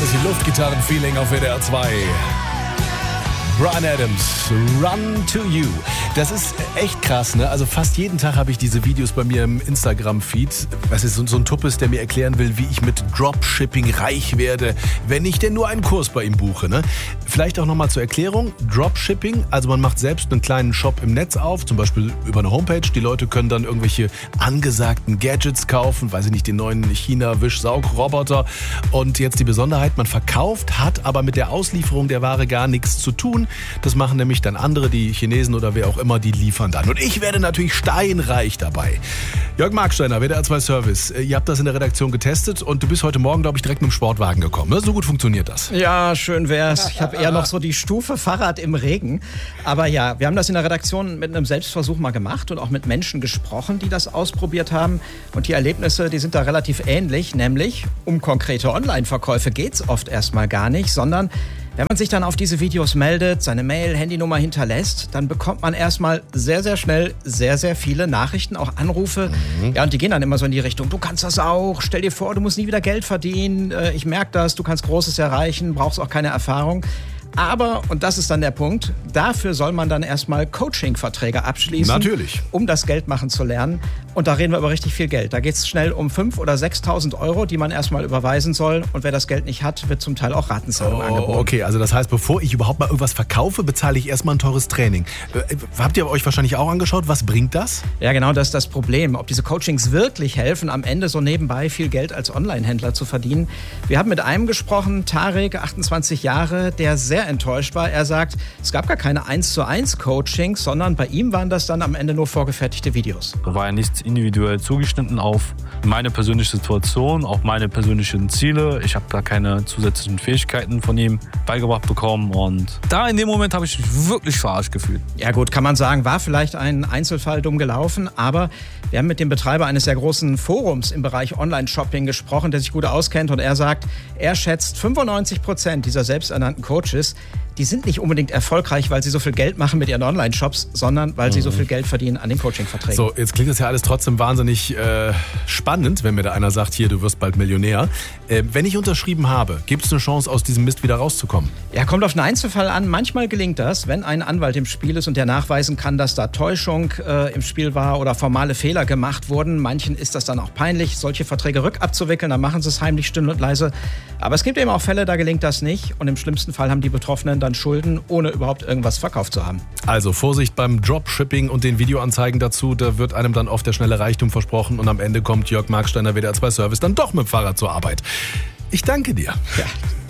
bisschen Luftgitarren-Feeling auf WDR 2. Bryan Adams, Run to You. Das ist echt krass, ne? Also fast jeden Tag habe ich diese Videos bei mir im Instagram-Feed. Das ist so ein Tuppes, der mir erklären will, wie ich mit Dropshipping reich werde, wenn ich denn nur einen Kurs bei ihm buche, ne? Vielleicht auch nochmal zur Erklärung. Dropshipping, also man macht selbst einen kleinen Shop im Netz auf, zum Beispiel über eine Homepage. Die Leute können dann irgendwelche angesagten Gadgets kaufen, weiß ich nicht, den neuen China-Wischsaugroboter. Und jetzt die Besonderheit, man verkauft, hat aber mit der Auslieferung der Ware gar nichts zu tun. Das machen nämlich dann andere, die Chinesen oder wer auch immer, die liefern dann. Und ich werde natürlich steinreich dabei. Jörg Marksteiner, WDR 2 Service. Ihr habt das in der Redaktion getestet und du bist heute Morgen, glaube ich, direkt mit dem Sportwagen gekommen. Ne? So gut funktioniert das. Ja, schön wär's. Ich habe eher noch so die Stufe Fahrrad im Regen. Aber ja, wir haben das in der Redaktion mit einem Selbstversuch mal gemacht und auch mit Menschen gesprochen, die das ausprobiert haben. Und die Erlebnisse, die sind da relativ ähnlich. Nämlich, um konkrete Online-Verkäufe geht's oft erstmal gar nicht, sondern wenn man sich dann auf diese Videos meldet, seine Mail, Handynummer hinterlässt, dann bekommt man erstmal sehr, sehr schnell sehr, sehr viele Nachrichten, auch Anrufe. Ja, und die gehen dann immer so in die Richtung, du kannst das auch, stell dir vor, du musst nie wieder Geld verdienen, ich merke das, du kannst Großes erreichen, brauchst auch keine Erfahrung. Aber, und das ist dann der Punkt, dafür soll man dann erstmal Coaching-Verträge abschließen. Natürlich. Um das Geld machen zu lernen. Und da reden wir über richtig viel Geld. Da geht es schnell um 5.000 oder 6.000 Euro, die man erstmal überweisen soll. Und wer das Geld nicht hat, wird zum Teil auch Ratenzahlung angeboten. Okay, also das heißt, bevor ich überhaupt mal irgendwas verkaufe, bezahle ich erstmal ein teures Training. Habt ihr euch wahrscheinlich auch angeschaut? Was bringt das? Ja, genau, das ist das Problem. Ob diese Coachings wirklich helfen, am Ende so nebenbei viel Geld als Online-Händler zu verdienen. Wir haben mit einem gesprochen, Tarek, 28 Jahre, der sehr enttäuscht war. Er sagt, es gab gar keine 1:1 Coachings, sondern bei ihm waren das dann am Ende nur vorgefertigte Videos. Da war ja nichts individuell zugeschnitten auf meine persönliche Situation, auf meine persönlichen Ziele. Ich habe da keine zusätzlichen Fähigkeiten von ihm beigebracht bekommen und da in dem Moment habe ich mich wirklich verarscht gefühlt. Ja gut, kann man sagen, war vielleicht ein Einzelfall dumm gelaufen, aber wir haben mit dem Betreiber eines sehr großen Forums im Bereich Online-Shopping gesprochen, der sich gut auskennt und er sagt, er schätzt 95% dieser selbsternannten Coaches, die sind nicht unbedingt erfolgreich, weil sie so viel Geld machen mit ihren Online-Shops, sondern weil sie so viel Geld verdienen an den Coaching-Verträgen. So, jetzt klingt das ja alles trotzdem wahnsinnig spannend, wenn mir da einer sagt, hier, du wirst bald Millionär. Wenn ich unterschrieben habe, gibt es eine Chance, aus diesem Mist wieder rauszukommen? Ja, kommt auf den Einzelfall an. Manchmal gelingt das, wenn ein Anwalt im Spiel ist und der nachweisen kann, dass da Täuschung im Spiel war oder formale Fehler gemacht wurden. Manchen ist das dann auch peinlich, solche Verträge rückabzuwickeln. Dann machen sie es heimlich, still und leise. Aber es gibt eben auch Fälle, da gelingt das nicht. Und im schlimmsten Fall haben die Betroffenen dann Schulden, ohne überhaupt irgendwas verkauft zu haben. Also Vorsicht beim Dropshipping und den Videoanzeigen dazu. Da wird einem dann oft der schnelle Reichtum versprochen und am Ende kommt Jörg Marksteiner, WDR 2 Service, dann doch mit dem Fahrrad zur Arbeit. Ich danke dir. Ja.